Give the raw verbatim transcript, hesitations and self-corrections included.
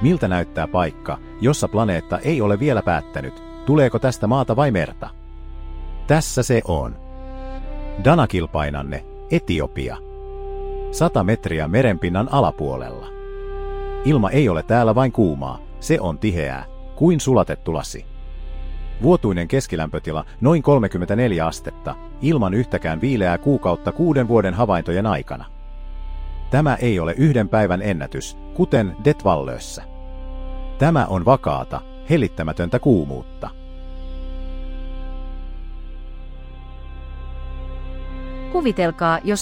Miltä näyttää paikka, jossa planeetta ei ole vielä päättänyt, tuleeko tästä maata vai merta? Tässä se on. Danakil-painanne, Etiopia. Sata metriä merenpinnan alapuolella. Ilma ei ole täällä vain kuumaa, se on tiheää, kuin sulatettu lasi. Vuotuinen keskilämpötila noin kolmekymmentäneljä astetta, ilman yhtäkään viileää kuukautta kuuden vuoden havaintojen aikana. Tämä ei ole yhden päivän ennätys, kuten Det Vallössä. Tämä on vakaata, hellittämätöntä kuumuutta. Kuvitelkaa, jos